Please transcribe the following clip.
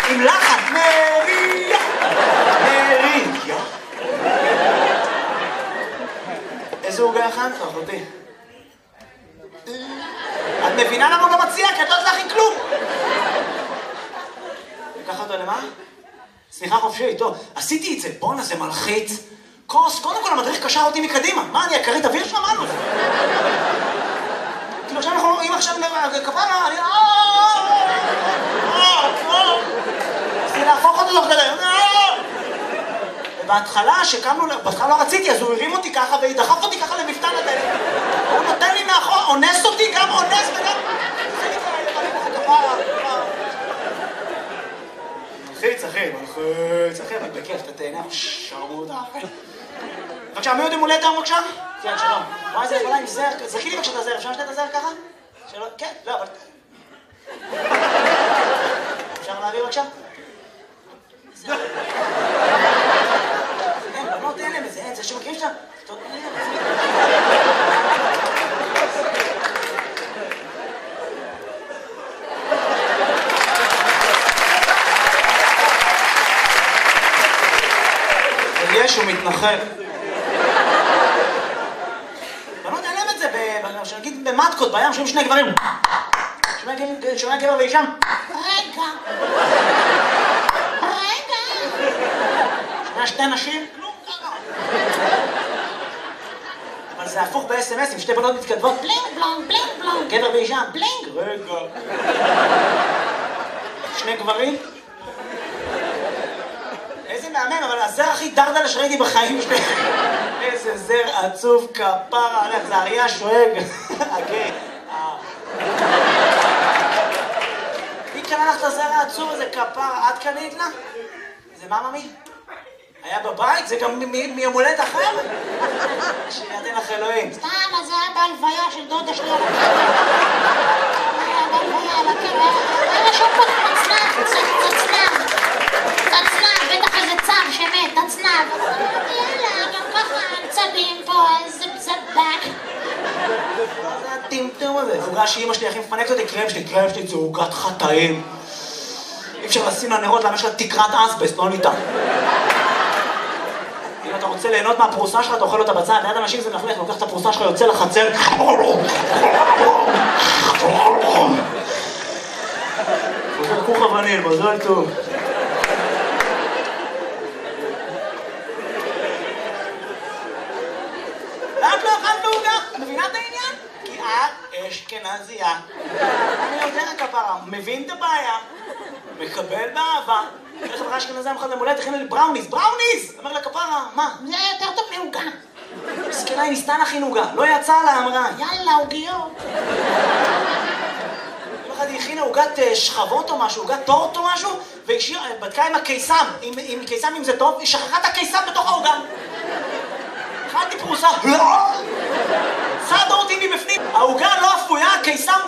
עם לחן, מריה, מריה. איזה עוגה הכנת, אחותי? את מבינה למה הוא לא מציע? כי את לא יודעת להכין כלום. לקח אותו למה? סליחה חופשי, טוב. עשיתי את זה, בואנה, זה מלחיץ. כוס, קודם כל המדריך קשר אותי מקדימה. מה, אני הכרית אוויר שמענו? כאילו עכשיו אנחנו רואים עכשיו כפרה, אני... רציתי להפוך אותו תוך כדי. ובהתחלה, שקמנו, בהתחלה לא רציתי, אז הוא הרים אותי ככה ודחף אותי ככה למפתן הדלת. הוא נותן לי מאחור, אונס אותי, גם אונס וגם... זה נקרא, כפרה. מלחיץ, אחי, אבל בכיף, אתה תהנה, שרמוט, אחי. בבקשה, מי עוד עם הולדת היום בבקשה? כן, שלום. מה זה, יכולה עם זר? זכי לי בבקשה את הזר, אפשר לשתת את הזר ככה? שלום, כן, לא, אבל... אפשר להעביר בבקשה? זר. אין, בנות אין להם את זה, אין, זה שמכירים שאתה... הוא מתנחל. בנות אין להם את זה, שנגיד במטקות, בים, שומעים שני גברים. שומע גבר ואישם. רגע. שומע שתי נשים. כלום ככה. אבל זה הפוך ב-SMS, עם שתי בנות מתכתבות. בלינג בלונג, בלינג בלונג. גבר ואישם. בלינג. רגע. שני גברים. איזה מהמם, אבל הזר הכי דרדלה שראיתי בחיים שלי. איזה זר עצוב כפרה, הלך, זה אריה שואג. אוקיי. מי קנה לך את הזר העצוב הזה כפרה? את קנית לה? זה מה ממי? היה בבית? זה גם מיום הולדת אחר? שיתן לך אלוהים. סתם, אז זה היה בהלוויה של דודה שלי על הקבר. היה בהלוויה על הקבר. היה רשום פה תצנב. תצנב, בטח איזה צב שמת, תצנב. יאללה, גם ככה צבים פה, איזה צבק. מה זה הטמטום הזה? עוגה שאמא שלי הכי מפנקת אותי, קרם שלי זה עוגת חטאים. אי אפשר לשים לה נרות, למה יש לה תקרת אסבסט, לא ניתן. אם אתה רוצה ליהנות מהפרוסה שלך, אתה אוכל אותה בצד, ליד אנשים זה מלכלך, לוקח את הפרוסה שלך, יוצא לחצר. חוזר כוך אבנים, מזל טוב. ואת לא אכלת עוגה? את מבינה את העניין? כי את אשכנזייה. אני יודע כפרה, מבין את הבעיה, מקבל באהבה. איך חברה אשכנזייה מחד למולדת, הכינה לי בראוניז. אומר לה כפרה, מה? זה יותר טוב מעוגה. מסכנה, היא ניסתה להכין עוגה, לא יצא לה, אמרה. יאללה, עוגיות. היא הכינה עוגת שכבות או משהו, עוגת טורט או משהו, והיא בדקה עם הקיסם, עם קיסם אם זה טוב, היא שכחה את הקיסם בתוך העוגה. אכלתי פרוסה, סעדה אותי מבפנים. העוגה לא אפויה, הקיסם